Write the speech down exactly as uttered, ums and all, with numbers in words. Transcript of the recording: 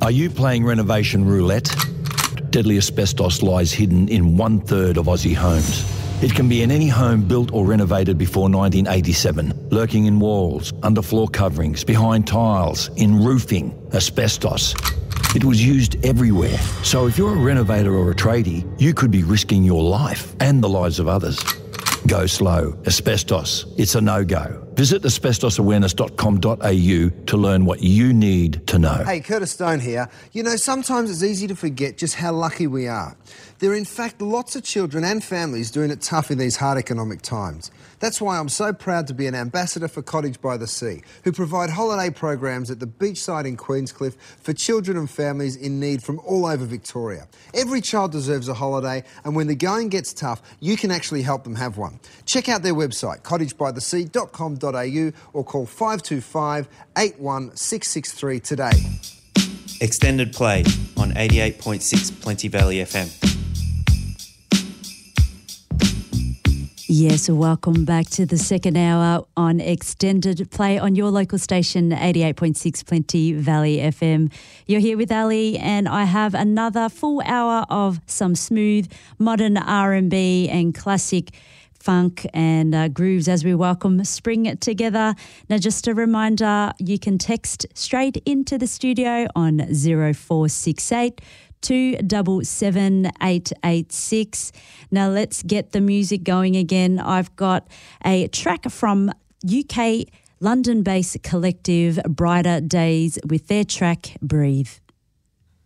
Are you playing renovation roulette? Deadly asbestos lies hidden in one third of Aussie homes. It can be in any home built or renovated before nineteen eighty-seven, lurking in walls, under floor coverings, behind tiles, in roofing, asbestos. It was used everywhere. So if you're a renovator or a tradie, you could be risking your life and the lives of others. Go slow. Asbestos. It's a no-go. Visit asbestos awareness dot com dot a u to learn what you need to know. Hey, Curtis Stone here. You know, sometimes it's easy to forget just how lucky we are. There are in fact lots of children and families doing it tough in these hard economic times. That's why I'm so proud to be an ambassador for Cottage by the Sea, who provide holiday programs at the beachside in Queenscliff for children and families in need from all over Victoria. Every child deserves a holiday, and when the going gets tough, you can actually help them have one. Check out their website, cottage by the sea dot com dot a u, or call five two five, eight one six six three today. Extended play on eighty-eight point six Plenty Valley F M. Yes, welcome back to the second hour on Extended Play on your local station, eighty-eight point six Plenty Valley F M. You're here with Ali, and I have another full hour of some smooth, modern R and B and classic funk and uh, grooves as we welcome spring together. Now, just a reminder, you can text straight into the studio on zero four six eight, two seven seven, eight eight six. Now let's get the music going again. I've got a track from U K London-based collective Brighter Days with their track Breathe.